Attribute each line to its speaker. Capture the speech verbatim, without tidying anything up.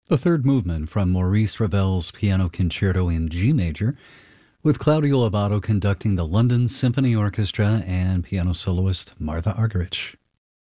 Speaker 1: The third movement from Maurice Ravel's Piano Concerto in G major, with Claudio Abbado conducting the London Symphony Orchestra and piano soloist Martha Argerich.